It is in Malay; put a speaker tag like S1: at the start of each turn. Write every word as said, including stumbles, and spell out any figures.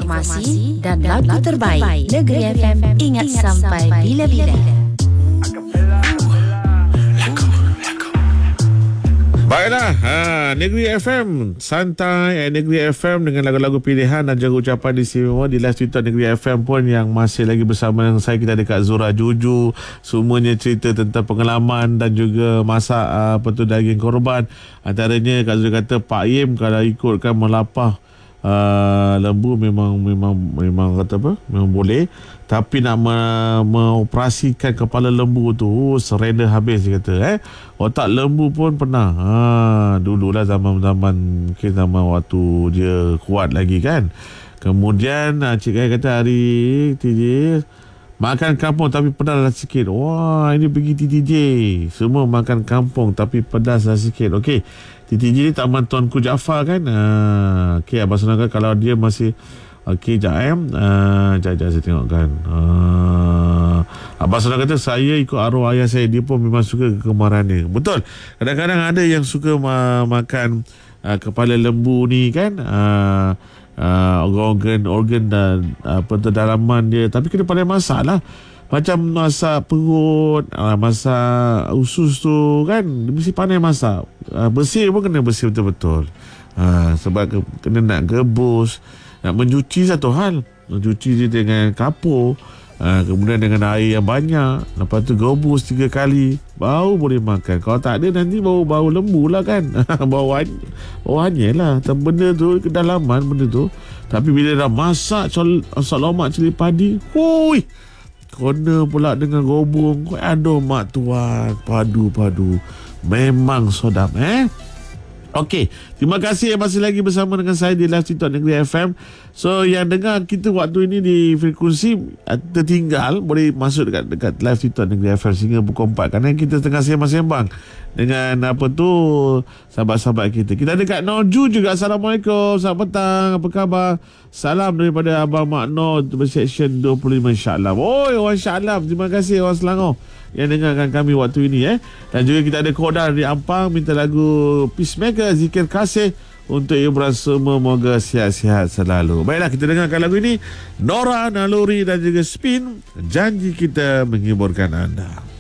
S1: informasi dan lagu terbaik. Negeri F M, ingat sampai bila-bila.
S2: Baiklah, ha, Negeri F M santai, eh, Negeri F M dengan lagu-lagu pilihan dan juga ucapan istimewa di live Twitter Negeri F M pun yang masih lagi bersama dengan saya. Kita ada Kak Zura Juju, semuanya cerita tentang pengalaman dan juga masak uh, apa tu daging korban. Antaranya Kak Zura kata Pak Im kalau ikutkan melapah uh, lembu memang memang memang kata apa? Memang boleh. Tapi nak me- mengoperasikan kepala lembu tu oh, sereda habis dia kata eh. Otak lembu pun pernah. Ha, dululah zaman-zaman mungkin zaman waktu dia kuat lagi kan. Kemudian Cik Gai kata hari T J makan kampung tapi pedas lah sikit. Wah, ini pergi T T J. Semua makan kampung tapi pedas lah sikit. Okey. T T J ni Taman Tuanku Jaafar kan. Ha, okey, Abang Senang kata kalau dia masih okey, jap eh. Uh, jap, jap saya tengok kan. Uh, Abang Senang kata saya ikut arwah ayah saya. Dia pun memang suka kegemaran dia. Betul. Kadang-kadang ada yang suka ma- makan uh, kepala lembu ni kan. Uh, uh, organ organ dan uh, pendalaman dia. Tapi kena pandai masak lah. Macam masak perut, uh, masak usus tu kan. Dia mesti pandai masak. Uh, bersih pun kena bersih betul-betul. Uh, sebab ke, kena nak gebus. Nak mencuci satu hal, mencuci dia dengan kapur, uh, kemudian dengan air yang banyak, lepas tu gobus tiga kali baru boleh makan. Kalau tak ada nanti bau-bau lembu lah kan. bau bau hanyir lah benda tu, kedalaman benda tu. Tapi bila dah masak sol, sol lomak cili padi, hui, kena pula dengan gobung. Aduh mak tuan, padu-padu memang sedap eh. Okey, terima kasih yang masih lagi bersama dengan saya di live TikTok Negeri F M. So yang dengar kita waktu ini di frekuensi tertinggal boleh masuk dekat dekat live TikTok Negeri F M sehingga pukul empat kerana kita tengah sembang-sembang dengan apa tu sahabat-sahabat kita. Kita ada Kak Norju juga. Assalamualaikum, selamat petang, apa khabar? Salam daripada Abang Mak Nor berseksyen dua puluh lima insya-Allah. Oi, orang insya-Allah. Terima kasih orang Selangor yang dengarkan kami waktu ini eh. Dan juga kita ada Koda dari Ampang minta lagu Peacemaker, Zikir Kasih untuk Ibrah semua, moga sihat-sihat selalu. Baiklah, kita dengarkan lagu ini. Nora Naluri dan juga Spin, janji kita menghiburkan anda.